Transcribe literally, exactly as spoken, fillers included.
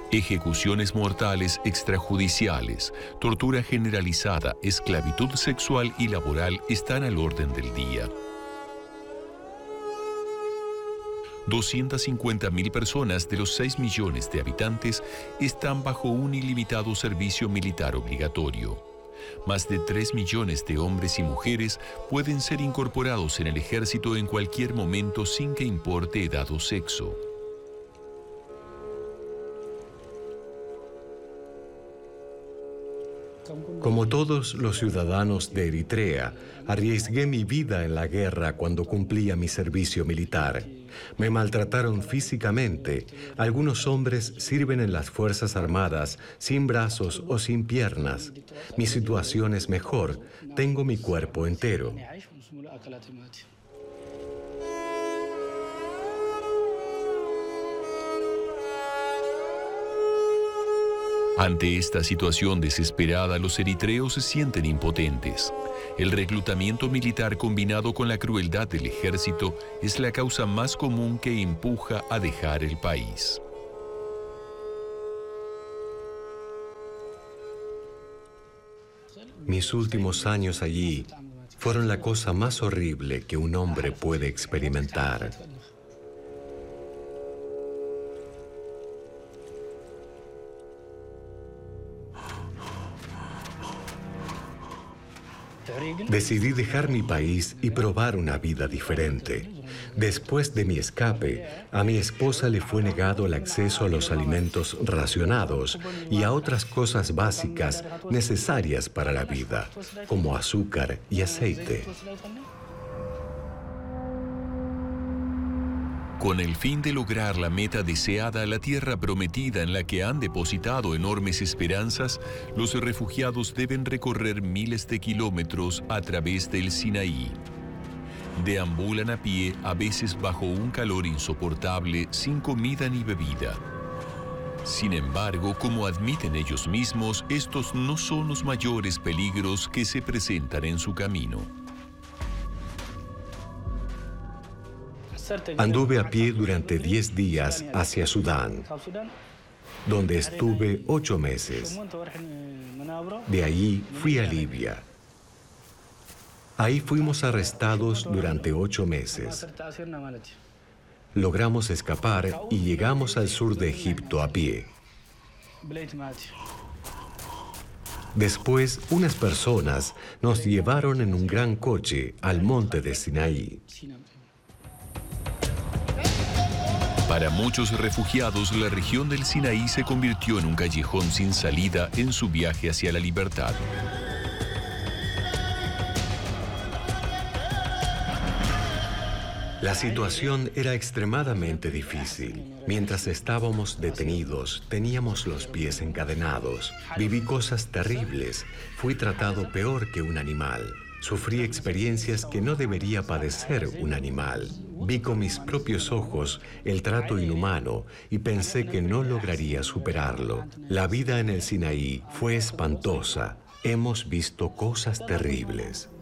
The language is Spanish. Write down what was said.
Ejecuciones mortales extrajudiciales, tortura generalizada, esclavitud sexual y laboral están al orden del día. doscientas cincuenta mil personas de los seis millones de habitantes están bajo un ilimitado servicio militar obligatorio. Más de tres millones de hombres y mujeres pueden ser incorporados en el ejército en cualquier momento sin que importe edad o sexo. Como todos los ciudadanos de Eritrea, arriesgué mi vida en la guerra cuando cumplía mi servicio militar. Me maltrataron físicamente. Algunos hombres sirven en las Fuerzas Armadas sin brazos o sin piernas. Mi situación es mejor. Tengo mi cuerpo entero. Ante esta situación desesperada, los eritreos se sienten impotentes. El reclutamiento militar combinado con la crueldad del ejército es la causa más común que empuja a dejar el país. Mis últimos años allí fueron la cosa más horrible que un hombre puede experimentar. Decidí dejar mi país y probar una vida diferente. Después de mi escape, a mi esposa le fue negado el acceso a los alimentos racionados y a otras cosas básicas necesarias para la vida, como azúcar y aceite. Con el fin de lograr la meta deseada, la tierra prometida en la que han depositado enormes esperanzas, los refugiados deben recorrer miles de kilómetros a través del Sinaí. Deambulan a pie, a veces bajo un calor insoportable, sin comida ni bebida. Sin embargo, como admiten ellos mismos, estos no son los mayores peligros que se presentan en su camino. Anduve a pie durante diez días hacia Sudán, donde estuve ocho meses. De ahí fui a Libia. Ahí fuimos arrestados durante ocho meses. Logramos escapar y llegamos al sur de Egipto a pie. Después, unas personas nos llevaron en un gran coche al monte de Sinaí. Para muchos refugiados, la región del Sinaí se convirtió en un callejón sin salida en su viaje hacia la libertad. La situación era extremadamente difícil. Mientras estábamos detenidos, teníamos los pies encadenados. Viví cosas terribles. Fui tratado peor que un animal. Sufrí experiencias que no debería padecer un animal. Vi con mis propios ojos el trato inhumano y pensé que no lograría superarlo. La vida en el Sinaí fue espantosa. Hemos visto cosas terribles.